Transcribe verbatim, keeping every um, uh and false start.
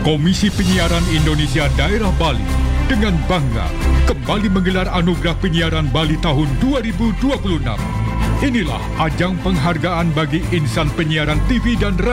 Komisi Penyiaran Indonesia Daerah Bali dengan bangga kembali menggelar Anugerah Penyiaran Bali tahun dua ribu dua puluh enam. Inilah ajang penghargaan bagi insan penyiaran T V dan radio